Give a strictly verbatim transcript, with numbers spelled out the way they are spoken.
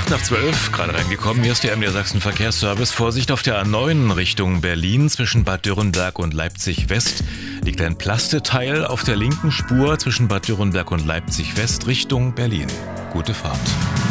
acht nach zwölf, gerade reingekommen. Hier ist der M D R Sachsen Verkehrsservice. Vorsicht auf der A neun Richtung Berlin. Zwischen Bad Dürrenberg und Leipzig West liegt ein Plasteteil auf der linken Spur zwischen Bad Dürrenberg und Leipzig West Richtung Berlin. Gute Fahrt.